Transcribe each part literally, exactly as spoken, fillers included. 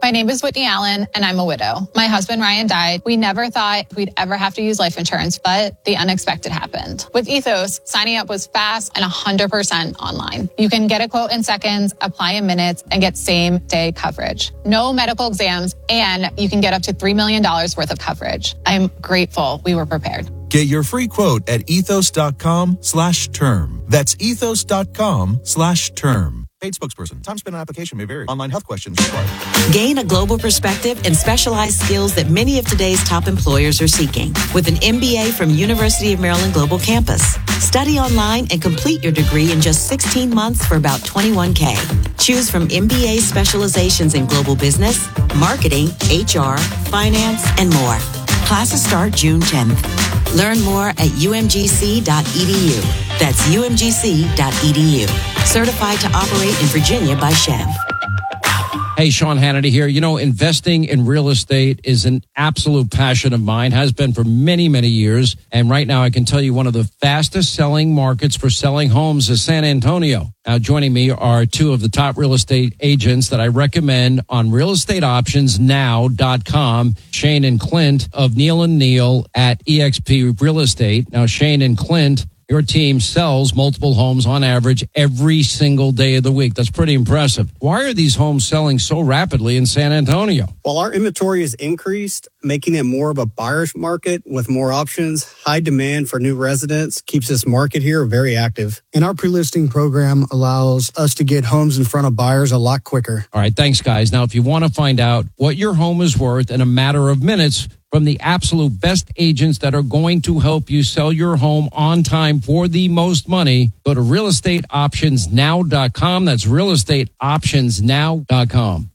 My name is Whitney Allen, and I'm a widow. My husband, Ryan, died. We never thought we'd ever have to use life insurance, but the unexpected happened. With Ethos, signing up was fast and one hundred percent online. You can get a quote in seconds, apply in minutes, and get same-day coverage. No medical exams, and you can get up to three million dollars worth of coverage. I'm grateful we were prepared. Get your free quote at ethos.com slash term. That's ethos.com slash term. Paid spokesperson. Time spent on application may vary. Online health questions required. Gain a global perspective and specialized skills that many of today's top employers are seeking with an M B A from University of Maryland Global Campus. Study online and complete your degree in just sixteen months for about twenty-one thousand dollars. Choose from M B A specializations in global business, marketing, H R, finance, and more. Classes start June tenth. Learn more at u m g c dot e d u. That's u m g c dot e d u. Certified to operate in Virginia by Chev. Hey, Sean Hannity here. You know, investing in real estate is an absolute passion of mine, has been for many, many years. And right now I can tell you one of the fastest selling markets for selling homes is San Antonio. Now, joining me are two of the top real estate agents that I recommend on real estate options now dot com, Shane and Clint of Neal and Neal at E X P Real Estate. Now, Shane and Clint, your team sells multiple homes on average every single day of the week. That's pretty impressive. Why are these homes selling so rapidly in San Antonio? Well, our inventory has increased, making it more of a buyer's market with more options. High demand for new residents keeps this market here very active. And our pre-listing program allows us to get homes in front of buyers a lot quicker. All right, thanks, guys. Now, if you want to find out what your home is worth in a matter of minutes from the absolute best agents that are going to help you sell your home on time for the most money, go to real estate options now dot com. That's real estate options now dot com.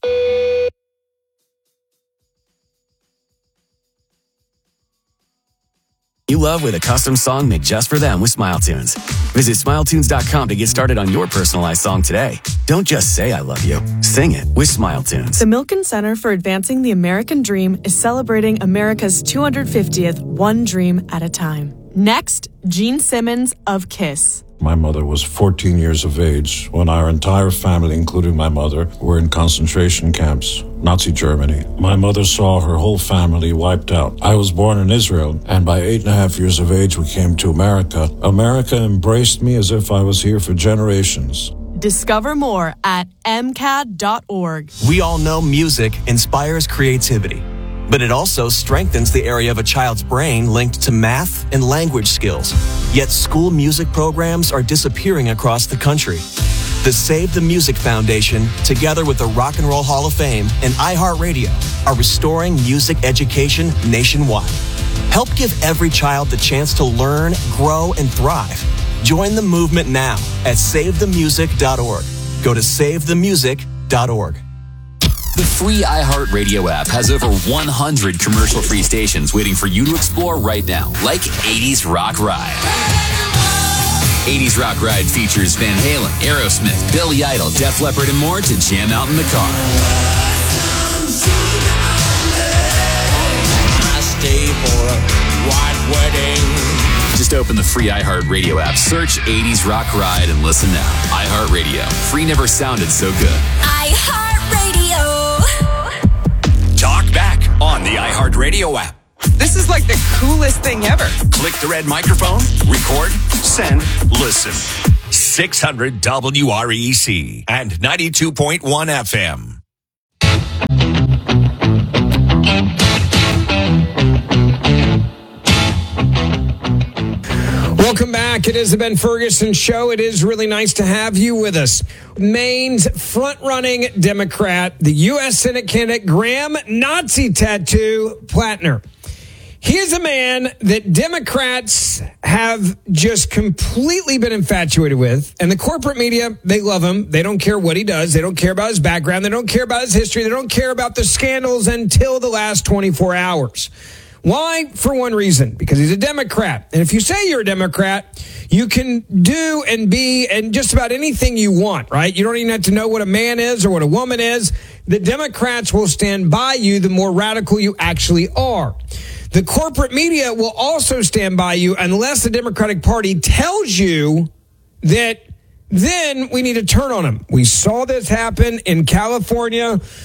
You love with a custom song made just for them with SmileTunes. Visit smile tunes dot com to get started on your personalized song today. Don't just say I love you. Sing it with SmileTunes. The Milken Center for Advancing the American Dream is celebrating America's two hundred fiftieth One Dream at a Time. Next, Gene Simmons of KISS. My mother was fourteen years of age when our entire family, including my mother, were in concentration camps, Nazi Germany. My mother saw her whole family wiped out. I was born in Israel, and by eight and a half years of age, we came to America. America embraced me as if I was here for generations. Discover more at m c a d dot org. We all know music inspires creativity, but it also strengthens the area of a child's brain linked to math and language skills. Yet school music programs are disappearing across the country. The Save the Music Foundation, together with the Rock and Roll Hall of Fame and iHeartRadio, are restoring music education nationwide. Help give every child the chance to learn, grow, and thrive. Join the movement now at save the music dot org. Go to save the music dot org. The free iHeartRadio app has over one hundred commercial-free stations waiting for you to explore right now, like eighties Rock Ride. eighties Rock Ride features Van Halen, Aerosmith, Billy Idol, Def Leppard, and more to jam out in the car. I stay for a white wedding. Just open the free iHeartRadio app, search eighties Rock Ride, and listen now. iHeartRadio. Free never sounded so good. iHeartRadio. Talk back on the iHeartRadio app. This is like the coolest thing ever. Click the red microphone, record, send, listen. six hundred W R E C and ninety-two point one F M. Welcome back. It is the Ben Ferguson Show. It is really nice to have you with us. Maine's front-running Democrat, the U S Senate candidate Graham Nazi Tattoo Plattner. He is a man that Democrats have just completely been infatuated with. And the corporate media, they love him. They don't care what he does. They don't care about his background. They don't care about his history. They don't care about the scandals until the last twenty-four hours. Why? For one reason, because he's a Democrat. And if you say you're a Democrat, you can do and be and just about anything you want, right? You don't even have to know what a man is or what a woman is. The Democrats will stand by you the more radical you actually are. The corporate media will also stand by you unless the Democratic Party tells you that then we need to turn on them. We saw this happen in California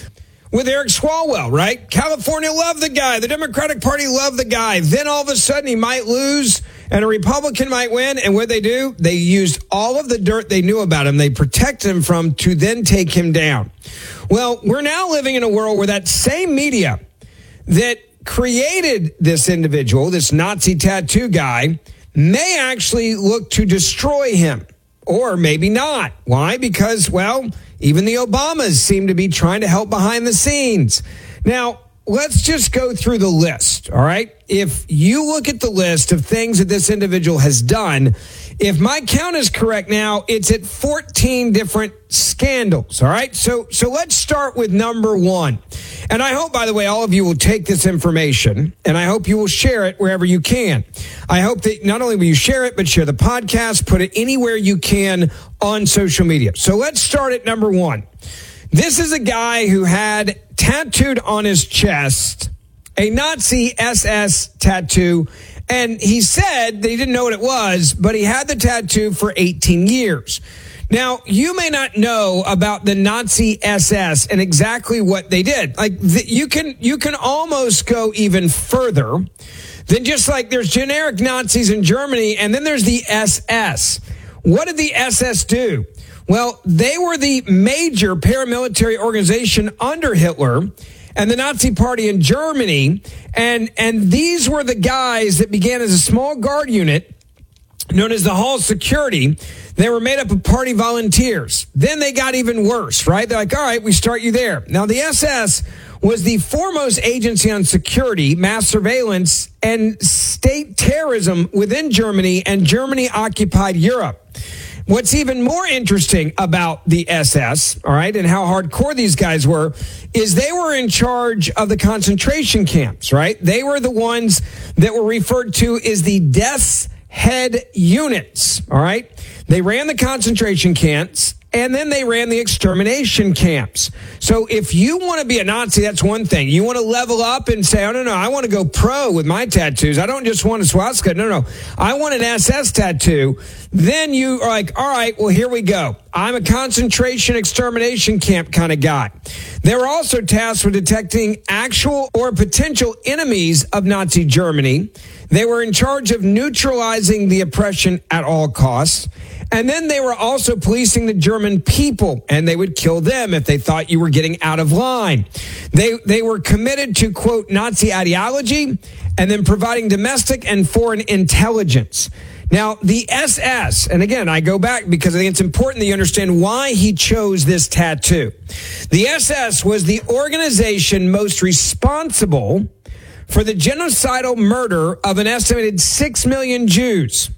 with Eric Swalwell, right? California loved the guy. The Democratic Party loved the guy. Then all of a sudden he might lose and a Republican might win. And what they do, they used all of the dirt they knew about him, they protected him from, to then take him down. Well, we're now living in a world where that same media that created this individual, this Nazi tattoo guy, may actually look to destroy him. Or maybe not. Why? Because, well, even the Obamas seem to be trying to help behind the scenes. Now, let's just go through the list, all right? If you look at the list of things that this individual has done, if my count is correct now, it's at fourteen different scandals, all right? So so let's start with number one. And I hope, by the way, all of you will take this information, and I hope you will share it wherever you can. I hope that not only will you share it, but share the podcast, put it anywhere you can on social media. So let's start at number one. This is a guy who had tattooed on his chest a Nazi S S tattoo, and he said that he didn't know what it was, but he had the tattoo for eighteen years. Now, you may not know about the Nazi S S and exactly what they did. Like, the, you can you can almost go even further than just like there's generic Nazis in Germany, and then there's the S S. What did the S S do? Well, they were the major paramilitary organization under Hitler and the Nazi Party in Germany. And, and these were the guys that began as a small guard unit known as the Hall Security. They were made up of party volunteers. Then they got even worse, right? They're like, all right, we start you there. Now, the S S was the foremost agency on security, mass surveillance, and state terrorism within Germany, and Germany occupied Europe. What's even more interesting about the S S, all right, and how hardcore these guys were, is they were in charge of the concentration camps, right? They were the ones that were referred to as the Death's Head units, all right? They ran the concentration camps, and then they ran the extermination camps. So if you want to be a Nazi, that's one thing. You want to level up and say, oh, no, no, I want to go pro with my tattoos. I don't just want a swastika. No, no, I want an S S tattoo. Then you are like, all right, well, here we go. I'm a concentration extermination camp kind of guy. They were also tasked with detecting actual or potential enemies of Nazi Germany. They were in charge of neutralizing the oppression at all costs. And then they were also policing the German people, and they would kill them if they thought you were getting out of line. They they were committed to, quote, Nazi ideology, and then providing domestic and foreign intelligence. Now, the S S, and again, I go back because I think it's important that you understand why he chose this tattoo. The S S was the organization most responsible for the genocidal murder of an estimated six million Jews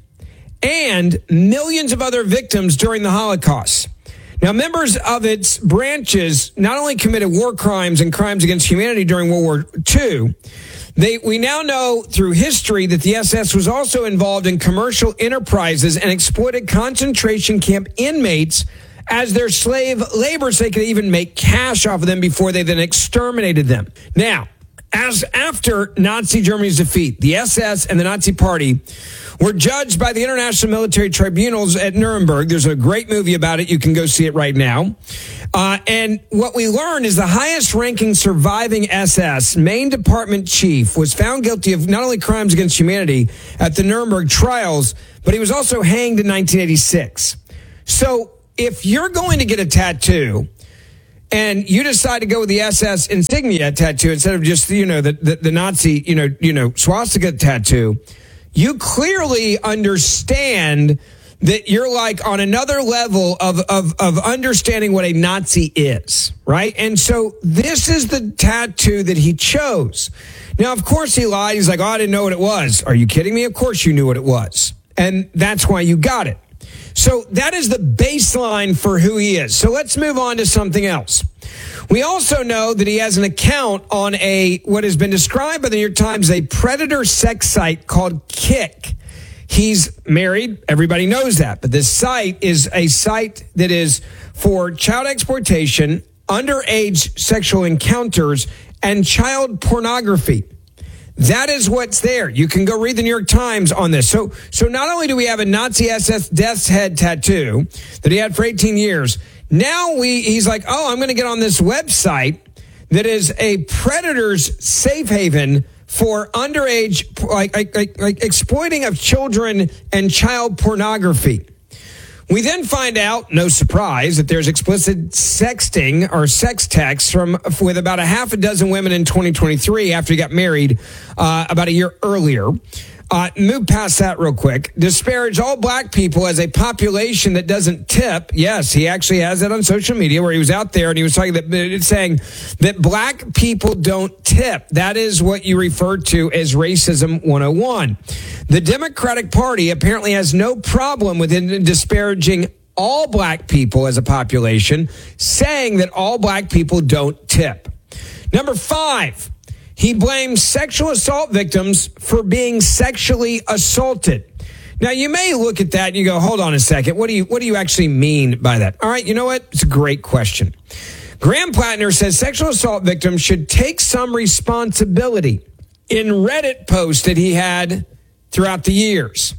and millions of other victims during the Holocaust. Now, members of its branches not only committed war crimes and crimes against humanity during World War Two, they, we now know through history that the S S was also involved in commercial enterprises and exploited concentration camp inmates as their slave labor so they could even make cash off of them before they then exterminated them. Now, as after Nazi Germany's defeat, the S S and the Nazi Party were judged by the International Military Tribunals at Nuremberg. There's a great movie about it. You can go see it right now. Uh, and what we learned is the highest ranking surviving S S main department chief was found guilty of not only crimes against humanity at the Nuremberg trials, but he was also hanged in nineteen eighty-six. So if you're going to get a tattoo and you decide to go with the S S insignia tattoo instead of just, you know, the, the, the Nazi, you know, you know, swastika tattoo, you clearly understand that you're like on another level of, of, of understanding what a Nazi is, right? And so this is the tattoo that he chose. Now, of course he lied. He's like, oh, I didn't know what it was. Are you kidding me? Of course you knew what it was. And that's why you got it. So that is the baseline for who he is. So let's move on to something else. We also know that he has an account on a, what has been described by the New York Times, a predator sex site called Kick. He's married. Everybody knows that. But this site is a site that is for child exploitation, underage sexual encounters, and child pornography. That is what's there. You can go read the New York Times on this. So, so not only do we have a Nazi S S Death's Head tattoo that he had for eighteen years, now we, he's like, oh, I'm going to get on this website that is a predator's safe haven for underage, like, like, like, like exploiting of children and child pornography. We then find out, no surprise, that there's explicit sexting or sex texts from with about a half a dozen women in twenty twenty-three after he got married uh, about a year earlier. Uh, move past that real quick. Disparage all black people as a population that doesn't tip. Yes, he actually has that on social media where he was out there and he was talking that, saying that black people don't tip. That is what you refer to as racism one oh one. The Democratic Party apparently has no problem with disparaging all black people as a population, saying that all black people don't tip. Number five. He blames sexual assault victims for being sexually assaulted. Now, you may look at that and you go, hold on a second. What do you, what do you actually mean by that? All right, you know what? It's a great question. Graham Plattner says sexual assault victims should take some responsibility in Reddit posts that he had throughout the years.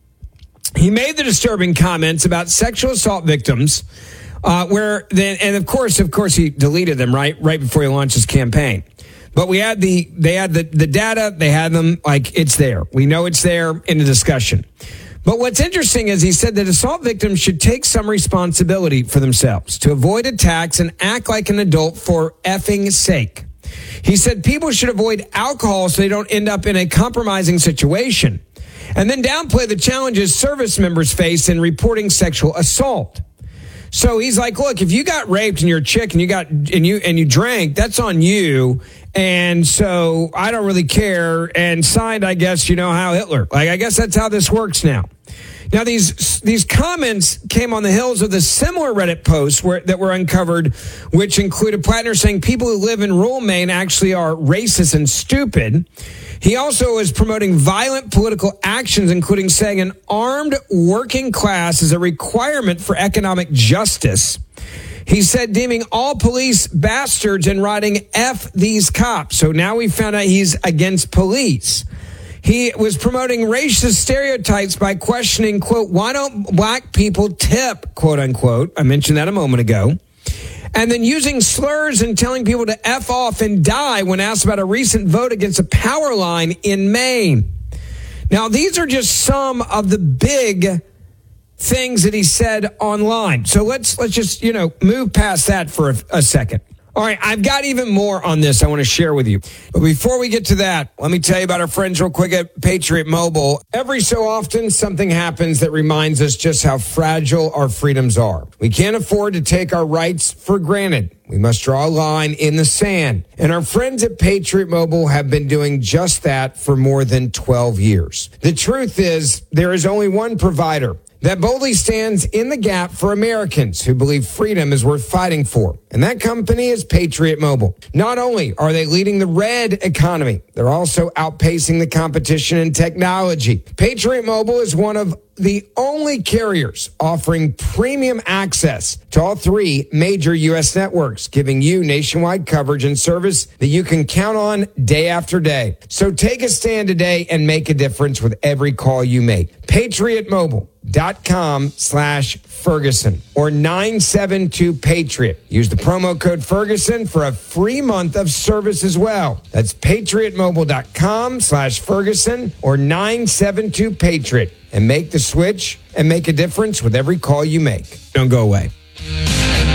He made the disturbing comments about sexual assault victims, uh, where then, and of course, of course, he deleted them right, right before he launched his campaign. But we had the, they had the, the data, they had them, like, it's there. We know it's there in the discussion. But what's interesting is he said that assault victims should take some responsibility for themselves to avoid attacks and act like an adult for effing sake. He said people should avoid alcohol so they don't end up in a compromising situation, and then downplay the challenges service members face in reporting sexual assault. So he's like, look, if you got raped and you're a chick and you got and you and you drank, that's on you. And so I don't really care. And signed, I guess, you know, Heil Hitler. Like, I guess that's how this works now. Now, these these comments came on the heels of the similar Reddit posts where, that were uncovered, which included Plattner saying people who live in rural Maine actually are racist and stupid. He also is promoting violent political actions, including saying an armed working class is a requirement for economic justice. He said deeming all police bastards and writing F these cops. So now we found out he's against police. He was promoting racist stereotypes by questioning, quote, why don't black people tip, quote unquote. I mentioned that a moment ago. And then using slurs and telling people to F off and die when asked about a recent vote against a power line in Maine. Now, these are just some of the big things that he said online. So let's let's just, you know, move past that for a, a second. All right, I've got even more on this I want to share with you. But before we get to that, let me tell you about our friends real quick at Patriot Mobile. Every so often, something happens that reminds us just how fragile our freedoms are. We can't afford to take our rights for granted. We must draw a line in the sand. And our friends at Patriot Mobile have been doing just that for more than twelve years. The truth is, there is only one provider that boldly stands in the gap for Americans who believe freedom is worth fighting for. And that company is Patriot Mobile. Not only are they leading the red economy, they're also outpacing the competition in technology. Patriot Mobile is one of the only carriers offering premium access to all three major U S networks, giving you nationwide coverage and service that you can count on day after day. So take a stand today and make a difference with every call you make. Patriot Mobile. Dot com slash Ferguson or nine seven two Patriot. Use the promo code Ferguson for a free month of service as well. That's patriotmobile.com slash Ferguson or nine seven two Patriot and make the switch and make a difference with every call you make. Don't go away.